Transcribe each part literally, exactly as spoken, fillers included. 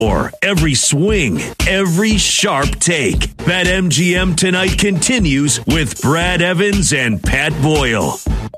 Or every swing, every sharp take. BetMGM tonight continues with Brad Evans and Pat Boyle.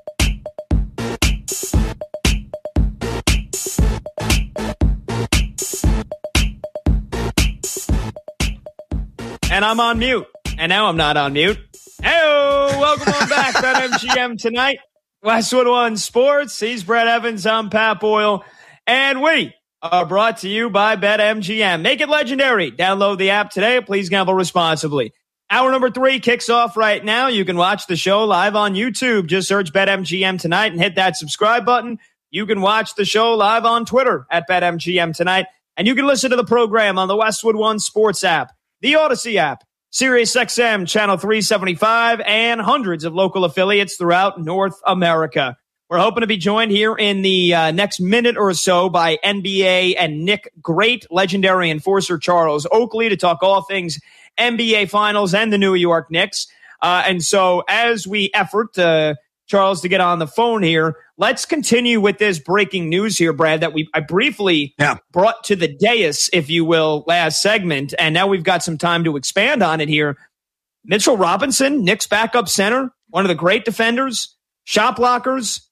And I'm on mute. And now I'm not on mute. Hey, welcome on back. BetMGM tonight. Westwood One Sports. He's Brad Evans. I'm Pat Boyle. And we are brought to you by BetMGM. Make it legendary. Download the app today. Please gamble responsibly. Hour number three kicks off right now. You can watch the show live on YouTube. Just search BetMGM tonight and hit that subscribe button. You can watch the show live on Twitter at BetMGM tonight. And you can listen to the program on the Westwood One Sports app, the Odyssey app, Sirius X M Channel three seventy-five, and hundreds of local affiliates throughout North America. We're hoping to be joined here in the uh, next minute or so by N B A and Knick great legendary enforcer Charles Oakley to talk all things N B A Finals and the New York Knicks. Uh, and so as we effort, uh, Charles, to get on the phone here, let's continue with this breaking news here, Brad, that we I briefly yeah. brought to the dais, if you will, last segment. And now we've got some time to expand on it here. Mitchell Robinson, Knicks backup center, one of the great defenders, shot blockers.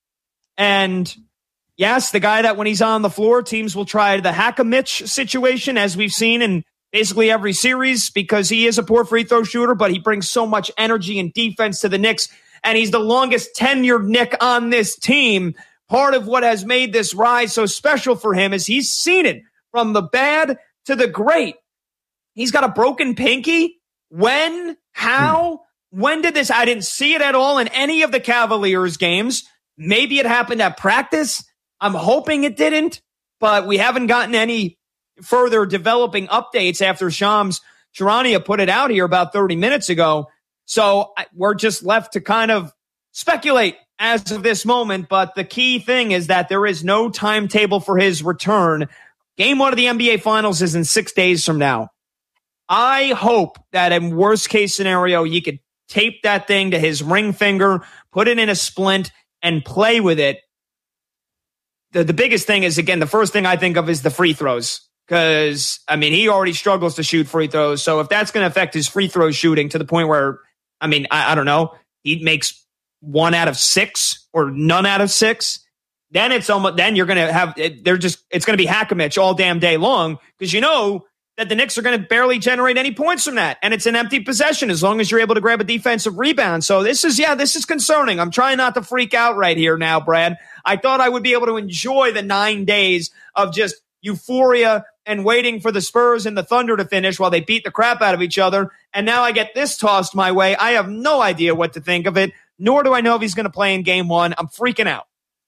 And yes, the guy that when he's on the floor, teams will try the hack-a-Mitch situation, as we've seen in basically every series, because he is a poor free throw shooter, but he brings so much energy and defense to the Knicks. And he's the longest tenured Knick on this team. Part of what has made this rise so special for him is he's seen it from the bad to the great. He's got a broken pinky. When? How? Hmm. When did this? I didn't see it at all in any of the Cavaliers games. Maybe it happened at practice. I'm hoping it didn't, but we haven't gotten any further developing updates after Shams Charania put it out here about thirty minutes ago. So we're just left to kind of speculate as of this moment. But the key thing is that there is no timetable for his return. Game one of the N B A Finals is in six days from now. I hope that in worst case scenario, you could tape that thing to his ring finger, put it in a splint, and play with it. The, the biggest thing is, again, the first thing I think of is the free throws. Because, I mean, he already struggles to shoot free throws. So if that's going to affect his free throw shooting to the point where, I mean, I, I don't know, he makes one out of six or none out of six, then it's almost, then you're going to have, they're just, it's going to be hack-a-Mitch all damn day long, because you know that the Knicks are going to barely generate any points from that. And it's an empty possession as long as you're able to grab a defensive rebound. So this is, yeah, this is concerning. I'm trying not to freak out right here now, Brad. I thought I would be able to enjoy the nine days of just euphoria and waiting for the Spurs and the Thunder to finish while they beat the crap out of each other. And now I get this tossed my way. I have no idea what to think of it, nor do I know if he's going to play in game one. I'm freaking out.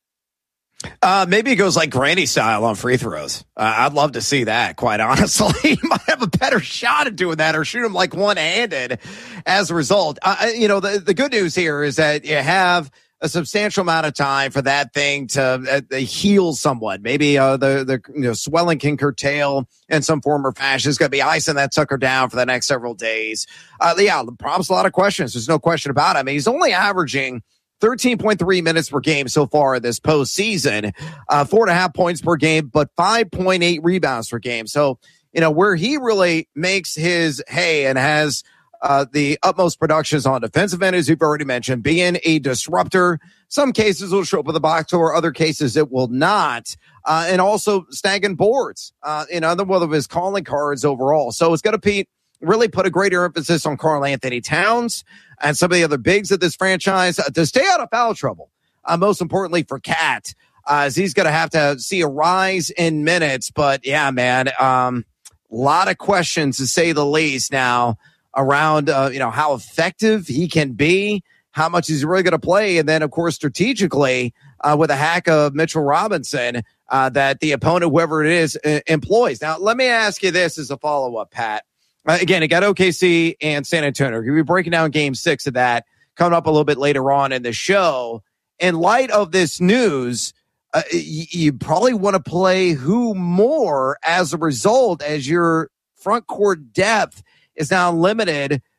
Uh, maybe it goes like Granny style on free throws. Uh, I'd love to see that, quite honestly. He might have a better shot at doing that or shoot him like one-handed as a result. Uh, you know, the, the good news here is that you have a substantial amount of time for that thing to uh, heal somewhat. Maybe uh, the, the you know, swelling can curtail in some form or fashion. It's going to be icing that sucker down for the next several days. Uh, yeah, the problem's a lot of questions. There's no question about it. I mean, he's only averaging thirteen point three minutes per game so far this postseason, uh, four and a half points per game, but five point eight rebounds per game. So, you know, where he really makes his hay and has uh, the utmost productions on defensive end, as you've already mentioned, being a disruptor. Some cases will show up with a box score, other cases it will not. Uh, and also snagging boards, uh, in other one of his calling cards overall. So it's going to be really put a greater emphasis on Karl Anthony Towns and some of the other bigs of this franchise uh, to stay out of foul trouble. Uh, most importantly for Cat, uh, as he's going to have to see a rise in minutes. But yeah, man, um, a lot of questions to say the least now around, uh, you know, how effective he can be, how much he's really going to play. And then, of course, strategically, uh, with a hack of Mitchell Robinson, uh, that the opponent, whoever it is, uh, employs. Now, let me ask you this as a follow-up, Pat. Uh, again, it got O K C and San Antonio. We'll be breaking down game six of that coming up a little bit later on in the show. In light of this news, uh, you, you probably want to play who more as a result, as your front court depth is now limited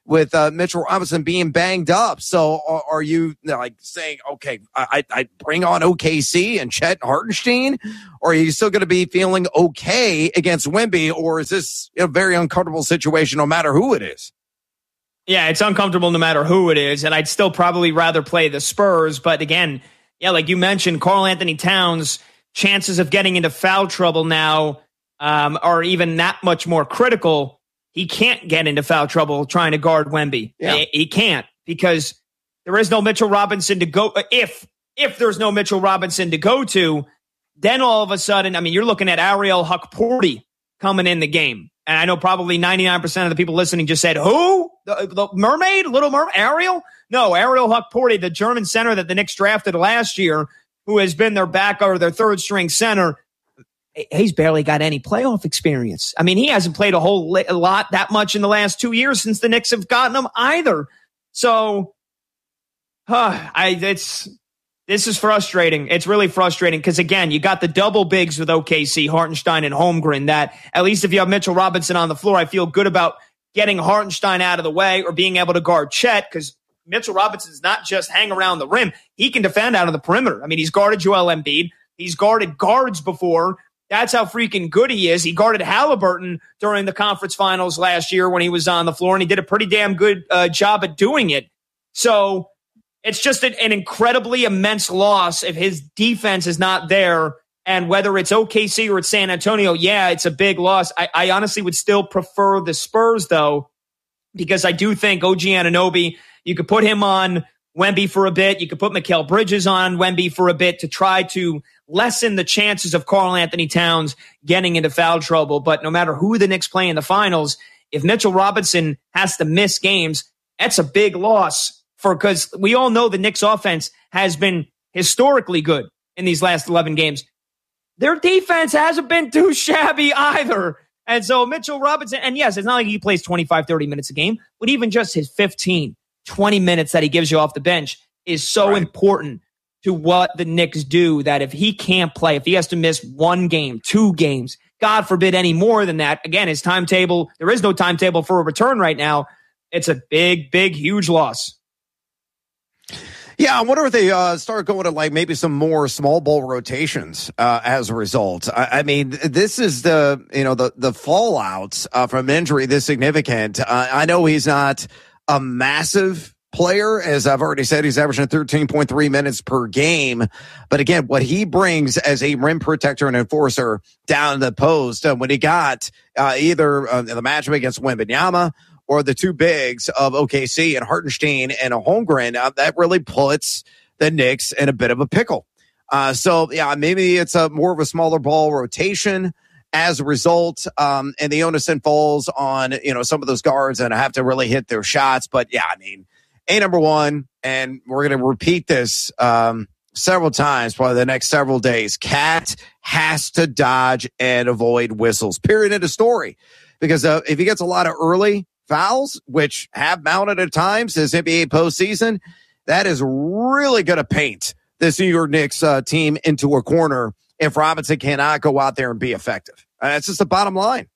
with uh, Mitchell Robinson being banged up. So are, are you like saying, okay, I, I bring on O K C and Chet Hartenstein, or are you still going to be feeling okay against Wemby, or is this a very uncomfortable situation no matter who it is? Yeah, it's uncomfortable no matter who it is, and I'd still probably rather play the Spurs. But again, yeah, like you mentioned, Karl Anthony Towns' chances of getting into foul trouble now um, are even that much more critical. He can't get into foul trouble trying to guard Wemby. Yeah. He can't, because there is no Mitchell Robinson to go. If if there's no Mitchell Robinson to go to, then all of a sudden, I mean, you're looking at Ariel Hukporti coming in the game. And I know probably ninety-nine percent of the people listening just said, who? The, the mermaid? Little mermaid? Ariel? No, Ariel Hukporti, the German center that the Knicks drafted last year, who has been their back or their third string center. He's barely got any playoff experience. I mean, he hasn't played a whole li- a lot that much in the last two years since the Knicks have gotten him either. So, huh, I it's this is frustrating. It's really frustrating because, again, you got the double bigs with O K C, Hartenstein and Holmgren, that at least if you have Mitchell Robinson on the floor, I feel good about getting Hartenstein out of the way or being able to guard Chet, because Mitchell Robinson's not just hang around the rim. He can defend out of the perimeter. I mean, he's guarded Joel Embiid. He's guarded guards before. That's how freaking good he is. He guarded Halliburton during the conference finals last year when he was on the floor, and he did a pretty damn good uh, job at doing it. So it's just an, an incredibly immense loss if his defense is not there. And whether it's O K C or it's San Antonio, yeah, it's a big loss. I, I honestly would still prefer the Spurs, though, because I do think O G Anunoby, you could put him on Wemby for a bit. You could put Mikal Bridges on Wemby for a bit to try to lessen the chances of Karl Anthony Towns getting into foul trouble. But no matter who the Knicks play in the finals, if Mitchell Robinson has to miss games, that's a big loss, for because we all know the Knicks offense has been historically good in these last eleven games. Their defense hasn't been too shabby either. And so Mitchell Robinson, and yes, it's not like he plays twenty-five, thirty minutes a game, but even just his fifteen, twenty minutes that he gives you off the bench is so right. important to what the Knicks do, that if he can't play, if he has to miss one game, two games, God forbid any more than that, again, his timetable, there is no timetable for a return right now. It's a big, big, huge loss. Yeah, I wonder if they uh, start going to like maybe some more small ball rotations uh, as a result. I, I mean, this is the, you know, the, the fallout uh, from injury this significant. Uh, I know he's not a massive player. As I've already said, he's averaging thirteen point three minutes per game. But again, what he brings as a rim protector and enforcer down the post, uh, when he got uh, either uh, the matchup against Wembanyama or the two bigs of O K C and Hartenstein and a Holmgren, uh, that really puts the Knicks in a bit of a pickle. Uh, so, yeah, maybe it's a more of a smaller ball rotation as a result, um, and the onus then falls on, you know, some of those guards and have to really hit their shots. But, yeah, I mean, A, number one, and we're going to repeat this um, several times, probably the next several days, Cat has to dodge and avoid whistles, period, end of story. Because uh, if he gets a lot of early fouls, which have mounted at times this N B A postseason, that is really going to paint this New York Knicks uh, team into a corner if Robinson cannot go out there and be effective. Uh, that's just the bottom line.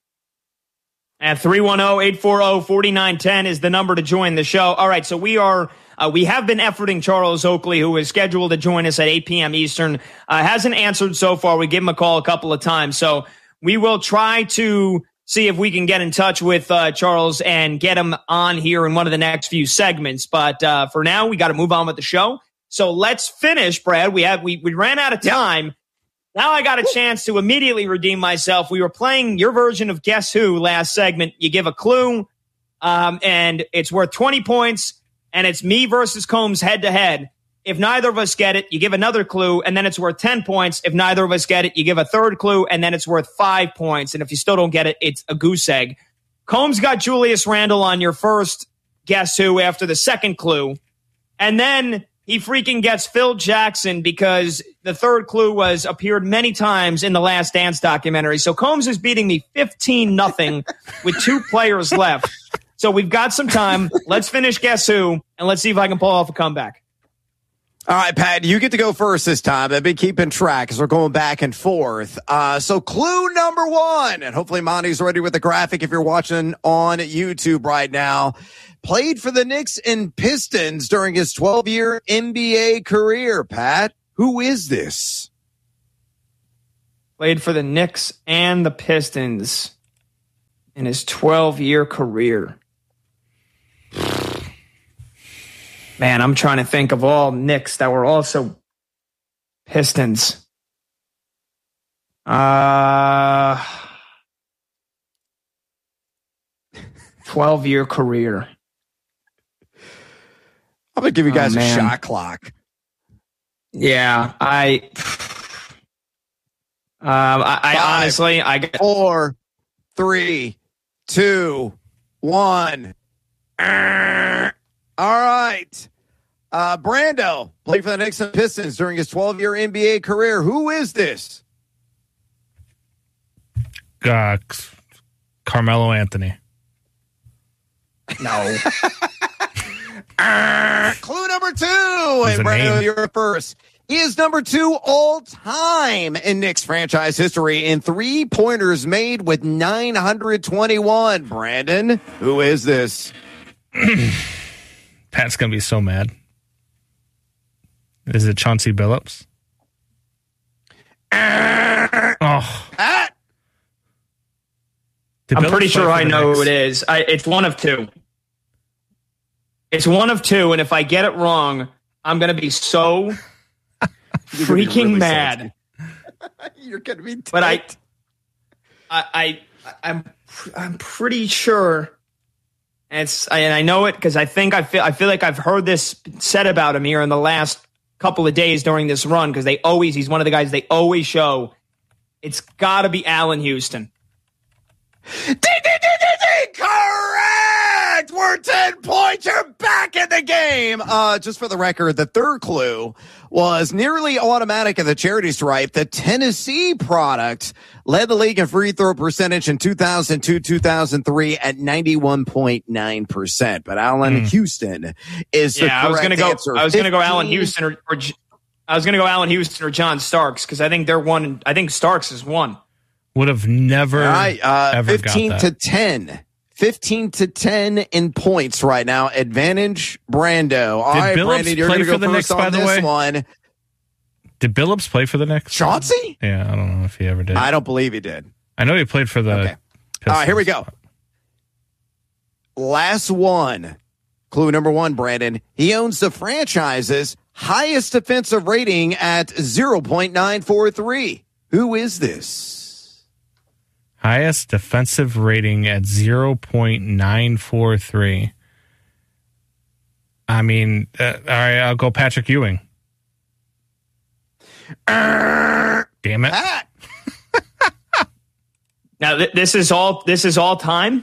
At three one zero, eight four zero, four nine one zero is the number to join the show. All right, so we are uh, we have been efforting Charles Oakley, who is scheduled to join us at eight p.m. Eastern. Uh, hasn't answered so far. We gave him a call a couple of times, so we will try to see if we can get in touch with uh, Charles and get him on here in one of the next few segments. But uh, for now, we got to move on with the show. So let's finish, Brad. We have we we ran out of time. Now I got a chance to immediately redeem myself. We were playing your version of Guess Who last segment. You give a clue, um, and it's worth twenty points, and it's me versus Combs head-to-head. If neither of us get it, you give another clue, and then it's worth ten points. If neither of us get it, you give a third clue, and then it's worth five points. And if you still don't get it, it's a goose egg. Combs got Julius Randle on your first Guess Who after the second clue, and then he freaking gets Phil Jackson because the third clue was appeared many times in the Last Dance documentary. So Combs is beating me fifteen nothing with two players left. So we've got some time. Let's finish Guess Who, and let's see if I can pull off a comeback. All right, Pat, you get to go first this time. I've been keeping track as we're going back and forth. Uh, so clue number one, and hopefully Monty's ready with the graphic if you're watching on YouTube right now. Played for the Knicks and Pistons during his twelve-year N B A career, Pat. Who is this? Played for the Knicks and the Pistons in his twelve-year career. Man, I'm trying to think of all Knicks that were also Pistons. Uh, twelve-year career. I'm going to give you guys oh, a shot clock. Yeah, I... Um, I, I Five, honestly, I get four, three, two, one. All right. Uh, Brando played for the Knicks and Pistons during his twelve-year N B A career. Who is this? Uh, Carmelo Anthony. no. uh, clue number two. And Brando, name. you're first. He is number two all time in Knicks franchise history in three-pointers made with nine hundred twenty-one. Brandon, who is this? Pat's going to be so mad. Is it Chauncey Billups? Uh, oh. Pat? Did I'm Billups pretty play sure for I the know Knicks? who it is. I, it's one of two. It's one of two, and if I get it wrong, I'm going to be so freaking really mad. You're going to be tight. But I, I, I, I'm, I'm pretty sure. And it's, and I know it because I think I feel, I feel like I've heard this said about him here in the last couple of days during this run because they always, he's one of the guys they always show. It's got to be Allen Houston. Ding, ding, ding, ding, ding. Correct! We're ten points. You're back in the game. Uh, just for the record, the third clue was nearly automatic in the charity stripe. The Tennessee product led the league in free throw percentage in two thousand two, two thousand three at ninety-one point nine percent. But Allen mm. Houston is the yeah, correct I was gonna go, answer. I was going to go Allen Houston or, or I was going to go Allen Houston or John Starks because I think they're one. I think Starks is one. Would have never right, uh, ever fifteen got to that. ten. fifteen to ten in points right now. Advantage Brando. All Did right, Billups Brandon, you're play going to for go the first Knicks, on by the this way? one. Did Billups play for the Knicks? Chauncey? Yeah, I don't know if he ever did. I don't believe he did. I know he played for the Okay. All right, here we go. Last one. Clue number one, Brandon. He owns the franchise's highest defensive rating at zero point nine four three. Who is this? Highest defensive rating at zero point nine four three. I mean, uh, all right, I'll go Patrick Ewing. Uh, Damn it. Pat. Now th- this is all this is all time.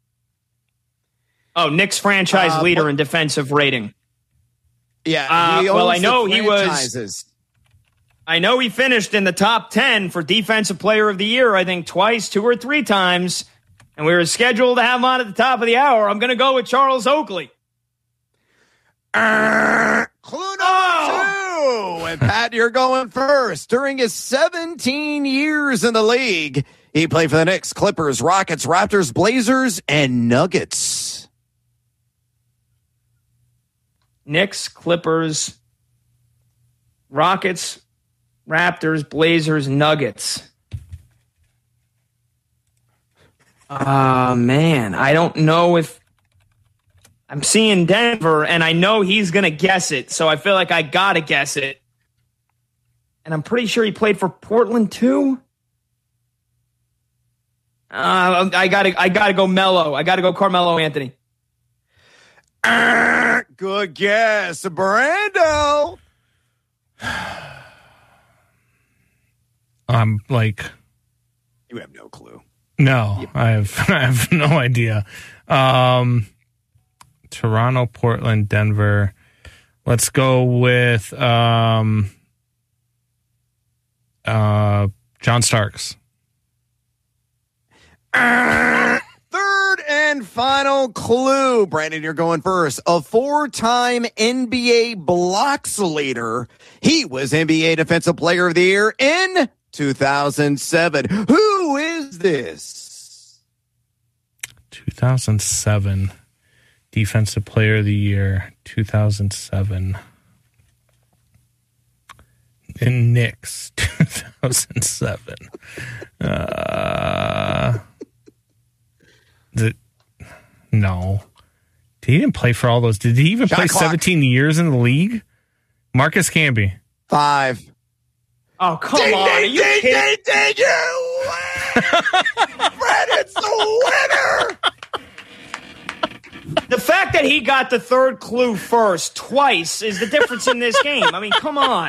Oh, Knicks franchise Uh, leader what- in defensive rating. Yeah. Uh, he well, owns I know the he was- franchises. I know he finished in the top ten for Defensive Player of the Year, I think twice, two or three times. And we were scheduled to have him on at the top of the hour. I'm going to go with Charles Oakley. Uh, clue number Oh. two. And Pat, you're going first. During his seventeen years in the league, he played for the Knicks, Clippers, Rockets, Raptors, Blazers, and Nuggets. Knicks, Clippers, Rockets, Raptors, Blazers, Nuggets. Ah, man. I don't know if I'm seeing Denver, and I know he's going to guess it, so I feel like I got to guess it. And I'm pretty sure he played for Portland, too. Uh, I got to I gotta go Melo. I got to go Carmelo Anthony. Uh, good guess. Brando. I'm like, You have no clue. no, I have I have no idea. Um, Toronto, Portland, Denver. Let's go with um, uh, John Starks. Uh, third and final clue. Brandon, you're going first. A four-time N B A blocks leader. He was N B A Defensive Player of the Year in two thousand seven. Who is this? two thousand seven. Defensive Player of the Year, two thousand seven. In Knicks, two thousand seven. Uh, the, no. He didn't play for all those. Did he even Shot play clock. seventeen years in the league? Marcus Camby. Five. Oh, come Ding, on. Are ding, you ding, kidding? ding, ding, you win! Brandon's the winner! The fact that he got the third clue first twice is the difference in this game. I mean, come on.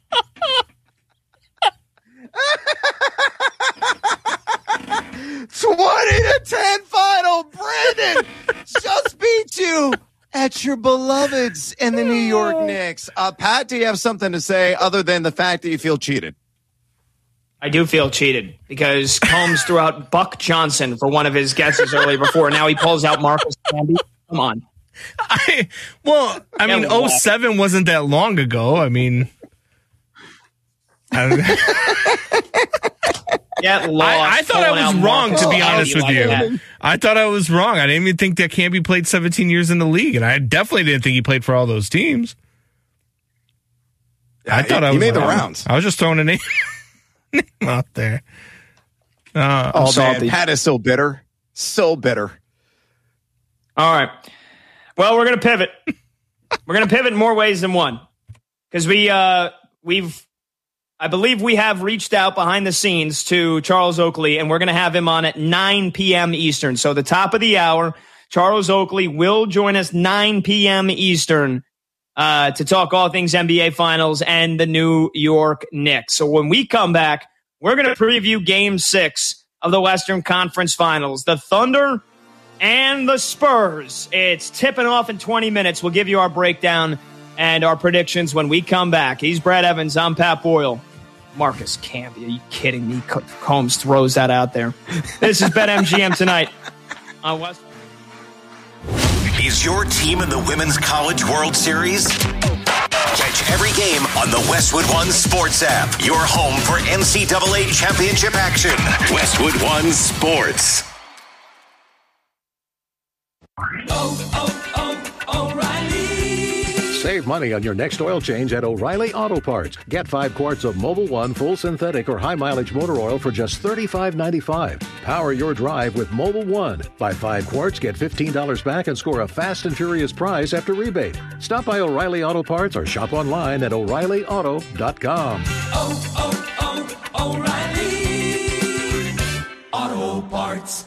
twenty to ten final. Brandon just beat you at your beloveds in the New York Knicks. Uh, Pat, do you have something to say other than the fact that you feel cheated? I do feel cheated because Combs threw out Buck Johnson for one of his guesses earlier before. Now he pulls out Marcus Camby. Come on. I, well, I mean, oh seven wasn't that long ago. I mean, I, Get lost. I, I thought I was wrong, to be honest with you. That. I thought I was wrong. I didn't even think that Camby played seventeen years in the league, and I definitely didn't think he played for all those teams. Yeah, I thought he, I was he made wrong. the rounds. I was just throwing a name, name out there. Uh, Oh, salty. man, Pat is so bitter. So bitter. All right. Well, we're going to pivot. We're going to pivot in more ways than one because we, uh, we've, I believe we have reached out behind the scenes to Charles Oakley, and we're going to have him on at nine p.m. Eastern. So the top of the hour, Charles Oakley will join us nine p.m. Eastern uh, to talk all things N B A Finals and the New York Knicks. So when we come back, we're going to preview Game six of the Western Conference Finals. The Thunder and the Spurs. It's tipping off in twenty minutes. We'll give you our breakdown and our predictions when we come back. He's Brad Evans. I'm Pat Boyle. Marcus Camby. Are you kidding me? Combs throws that out there. This is BetMGM tonight on West. Is your team in the Women's College World Series? Catch every game on the Westwood One Sports app. Your home for N C double A championship action. Westwood One Sports. Oh, oh, oh, O'Reilly. Save money on your next oil change at O'Reilly Auto Parts. Get five quarts of Mobil One full synthetic or high mileage motor oil for just thirty-five ninety-five. Power your drive with Mobil One. Buy five quarts, get fifteen dollars back, and score a fast and furious prize after rebate. Stop by O'Reilly Auto Parts or shop online at O'Reilly Auto dot com. Oh, oh, oh, O'Reilly Auto Parts.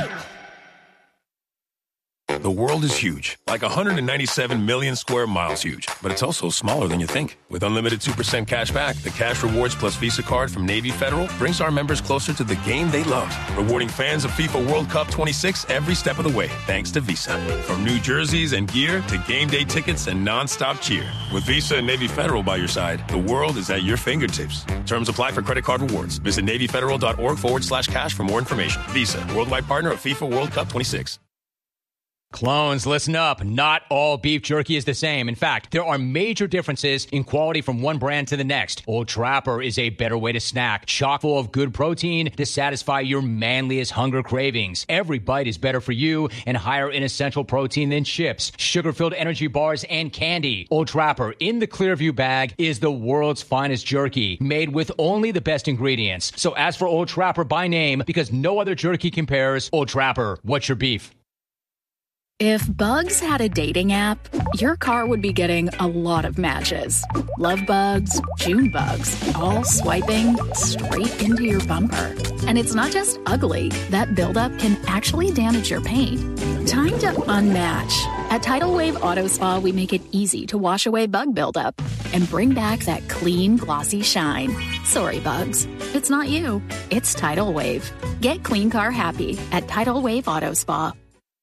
The world is huge, like one hundred ninety-seven million square miles huge, but it's also smaller than you think. With unlimited two percent cash back, the Cash Rewards Plus Visa card from Navy Federal brings our members closer to the game they love, rewarding fans of FIFA World Cup twenty-six every step of the way, thanks to Visa. From new jerseys and gear to game day tickets and nonstop cheer. With Visa and Navy Federal by your side, the world is at your fingertips. Terms apply for credit card rewards. Visit NavyFederal.org forward slash cash for more information. Visa, worldwide partner of FIFA World Cup twenty-six. Clones, listen up. Not all beef jerky is the same. In fact, there are major differences in quality from one brand to the next. Old Trapper is a better way to snack, chock full of good protein to satisfy your manliest hunger cravings. Every bite is better for you and higher in essential protein than chips, sugar-filled energy bars, and candy. Old Trapper in the Clearview bag is the world's finest jerky, made with only the best ingredients. So ask for Old Trapper by name because no other jerky compares. Old Trapper, what's your beef? If Bugs had a dating app, your car would be getting a lot of matches. Love bugs, June bugs, all swiping straight into your bumper. And it's not just ugly. That buildup can actually damage your paint. Time to unmatch. At Tidal Wave Auto Spa, we make it easy to wash away bug buildup and bring back that clean, glossy shine. Sorry, bugs. It's not you. It's Tidal Wave. Get clean car happy at Tidal Wave Auto Spa.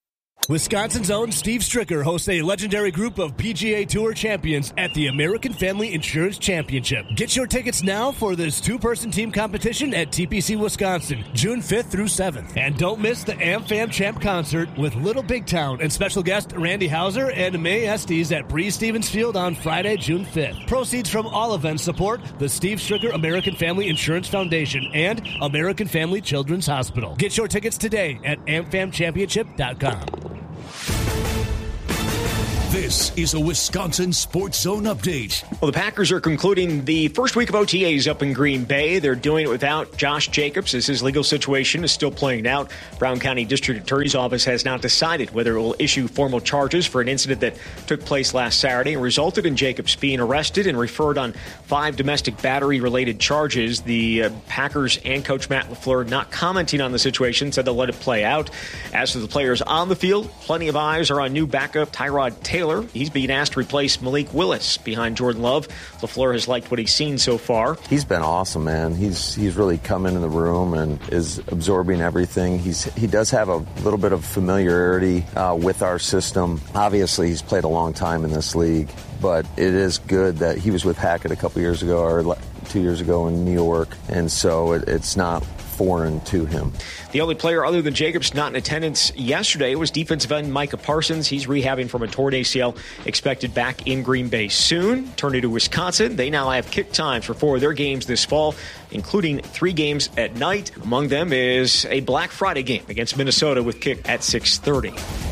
Wisconsin's own Steve Stricker hosts a legendary group of P G A Tour champions at the American Family Insurance Championship. Get your tickets now for this two-person team competition at T P C Wisconsin, June fifth through seventh. And don't miss the AmFam Champ concert with Little Big Town and special guest Randy Hauser and May Estes at Breeze Stevens Field on Friday, June fifth. Proceeds from all events support the Steve Stricker American Family Insurance Foundation and American Family Children's Hospital. Get your tickets today at am fam championship dot com. This is a Wisconsin Sports Zone update. Well, the Packers are concluding the first week of O T As up in Green Bay. They're doing it without Josh Jacobs as his legal situation is still playing out. Brown County District Attorney's Office has not decided whether it will issue formal charges for an incident that took place last Saturday and resulted in Jacobs being arrested and referred on five domestic battery-related charges. The uh, Packers and Coach Matt LaFleur not commenting on the situation, said they'll let it play out. As for the players on the field, plenty of eyes are on new backup Tyrod Taylor. He's being asked to replace Malik Willis behind Jordan Love. LaFleur has liked what he's seen so far. He's been awesome, man. He's he's really come into the room and is absorbing everything. He's he does have a little bit of familiarity uh, with our system. Obviously, he's played a long time in this league, but it is good that he was with Hackett a couple years ago or two years ago in New York, and so it, it's not foreign to him. The only player other than Jacobs not in attendance yesterday was defensive end Micah Parsons. He's rehabbing from a torn A C L, expected back in Green Bay soon. Turning to Wisconsin, they now have kick times for four of their games this fall, including three games at night. Among them is a Black Friday game against Minnesota with kick at six thirty.